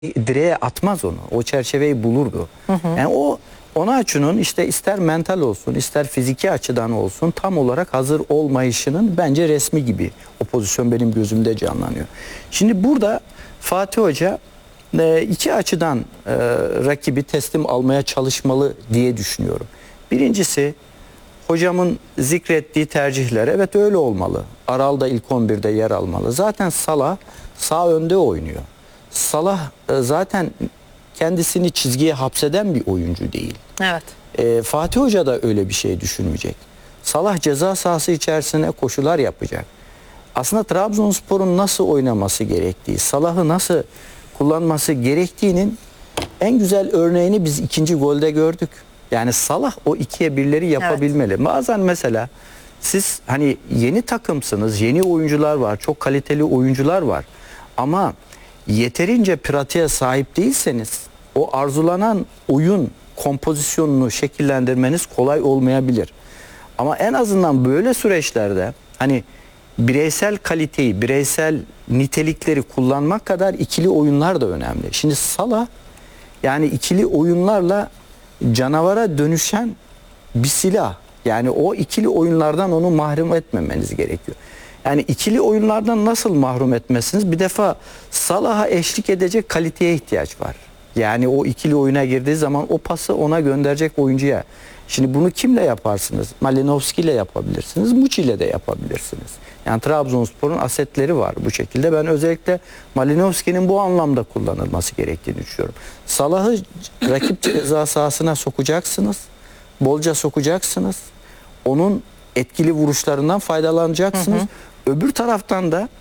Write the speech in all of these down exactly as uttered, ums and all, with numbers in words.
direğe atmaz onu. O çerçeveyi bulurdu. Hı hı. Yani o Onaçu'nun işte ister mental olsun ister fiziki açıdan olsun tam olarak hazır olmayışının bence resmi gibi. O pozisyon benim gözümde canlanıyor. Şimdi burada Fatih Hoca iki açıdan e, rakibi teslim almaya çalışmalı diye düşünüyorum. Birincisi hocamın zikrettiği tercihler evet öyle olmalı. Aral da ilk on birde yer almalı. Zaten Salah sağ önde oynuyor. Salah e, zaten kendisini çizgiye hapseden bir oyuncu değil. Evet. E, Fatih Hoca da öyle bir şey düşünmeyecek. Salah ceza sahası içerisine koşular yapacak. Aslında Trabzonspor'un nasıl oynaması gerektiği, Salah'ı nasıl kullanması gerektiğinin en güzel örneğini biz ikinci golde gördük. Yani Salah o ikiye birleri yapabilmeli. Evet. Bazen mesela siz hani yeni takımsınız, yeni oyuncular var, çok kaliteli oyuncular var. Ama yeterince pratiğe sahip değilseniz o arzulanan oyun kompozisyonunu şekillendirmeniz kolay olmayabilir. Ama en azından böyle süreçlerde hani bireysel kaliteyi, bireysel nitelikleri kullanmak kadar ikili oyunlar da önemli. Şimdi Salah yani ikili oyunlarla canavara dönüşen bir silah. Yani o ikili oyunlardan onu mahrum etmemeniz gerekiyor. Yani ikili oyunlardan nasıl mahrum etmezsiniz? Bir defa Salah'a eşlik edecek kaliteye ihtiyaç var. Yani o ikili oyuna girdiği zaman o pası ona gönderecek oyuncuya. Şimdi bunu kimle yaparsınız? Malinovski ile yapabilirsiniz. Muçi ile de yapabilirsiniz. Yani Trabzonspor'un asetleri var bu şekilde. Ben özellikle Malinovski'nin bu anlamda kullanılması gerektiğini düşünüyorum. Salah'ı rakip ceza sahasına sokacaksınız. Bolca sokacaksınız. Onun etkili vuruşlarından faydalanacaksınız. Hı hı. Öbür taraftan da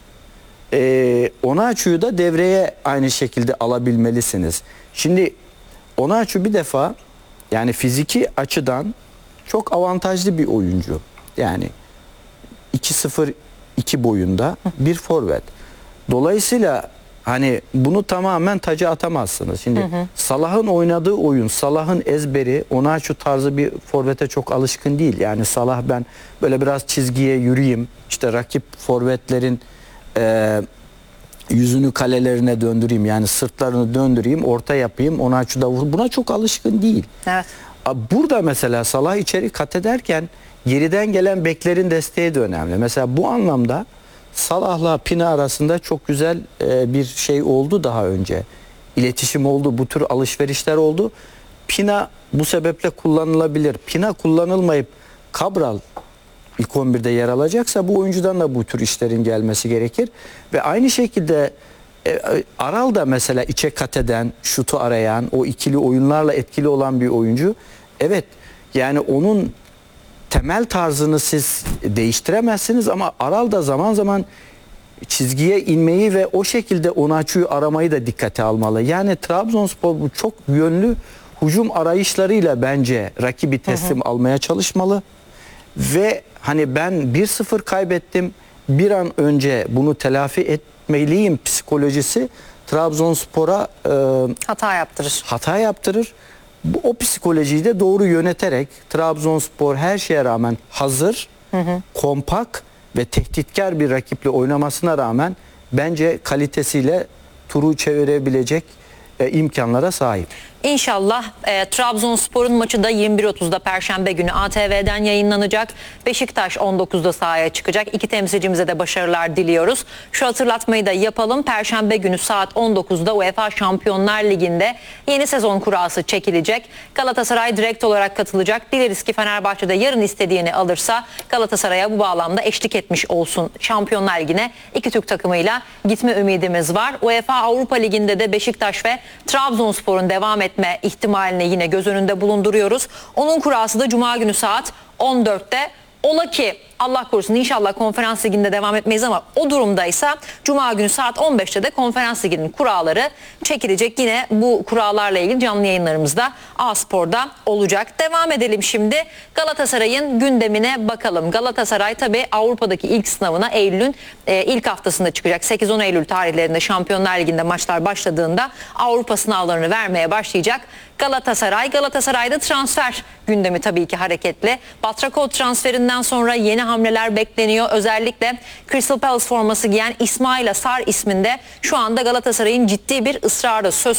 e, Onaçu'yu da devreye aynı şekilde alabilmelisiniz. Şimdi Onaçu bir defa yani fiziki açıdan çok avantajlı bir oyuncu. Yani iki sıfır iki boyunda bir forvet. Dolayısıyla hani bunu tamamen taca atamazsınız. Şimdi hı hı. Salah'ın oynadığı oyun, Salah'ın ezberi Onaçu tarzı bir forvete çok alışkın değil. Yani Salah ben böyle biraz çizgiye yürüyeyim, işte rakip forvetlerin e, yüzünü kalelerine döndüreyim, yani sırtlarını döndüreyim, orta yapayım, Onaçu da vur. Buna çok alışkın değil. Evet. Burada mesela Salah içeri kat ederken geriden gelen beklerin desteği de önemli. Mesela bu anlamda Salah'la Pina arasında çok güzel e, bir şey oldu daha önce. İletişim oldu, bu tür alışverişler oldu. Pina bu sebeple kullanılabilir. Pina kullanılmayıp Cabral ilk on birde yer alacaksa bu oyuncudan da bu tür işlerin gelmesi gerekir. Ve aynı şekilde e, Aral da mesela içe kat eden, şutu arayan, o ikili oyunlarla etkili olan bir oyuncu. Evet, yani onun temel tarzını siz değiştiremezsiniz ama Aral da zaman zaman çizgiye inmeyi ve o şekilde Onaçu'yu aramayı da dikkate almalı. Yani Trabzonspor bu çok yönlü hücum arayışlarıyla bence rakibi teslim hı hı. almaya çalışmalı. Ve hani ben bir sıfır kaybettim, bir an önce bunu telafi etmeliyim psikolojisi Trabzonspor'a e, hata yaptırır. Hata yaptırır. Bu, o psikolojiyi de doğru yöneterek Trabzonspor her şeye rağmen hazır, hı hı. kompak ve tehditkar bir rakiple oynamasına rağmen bence kalitesiyle turu çevirebilecek e, imkanlara sahip. İnşallah e, Trabzonspor'un maçı da yirmi bir otuzda Perşembe günü A T V'den yayınlanacak. Beşiktaş on dokuzda sahaya çıkacak. İki temsilcimize de başarılar diliyoruz. Şu hatırlatmayı da yapalım. Perşembe günü saat on dokuzda UEFA Şampiyonlar Ligi'nde yeni sezon kurası çekilecek. Galatasaray direkt olarak katılacak. Dileriz ki Fenerbahçe'de yarın istediğini alırsa Galatasaray'a bu bağlamda eşlik etmiş olsun. Şampiyonlar Ligi'ne iki Türk takımıyla gitme ümidimiz var. UEFA Avrupa Ligi'nde de Beşiktaş ve Trabzonspor'un devam etme ihtimalini yine göz önünde bulunduruyoruz. Onun kurası da Cuma günü saat on dörtte. Ola ki Allah korusun inşallah Konferans Ligi'nde devam etmeyiz ama o durumdaysa Cuma günü saat on beşte de Konferans Ligi'nin kuralları çekilecek. Yine bu kurallarla ilgili canlı yayınlarımızda A Spor'da olacak. Devam edelim şimdi. Galatasaray'ın gündemine bakalım. Galatasaray tabii Avrupa'daki ilk sınavına Eylül'ün e, ilk haftasında çıkacak. sekiz on Eylül tarihlerinde Şampiyonlar Ligi'nde maçlar başladığında Avrupa sınavlarını vermeye başlayacak. Galatasaray, Galatasaray'da transfer gündemi tabii ki hareketli. Batrakov transferinden sonra yeni hamleler bekleniyor. Özellikle Crystal Palace forması giyen İsmail Sarr isminde şu anda Galatasaray'ın ciddi bir ısrarı söz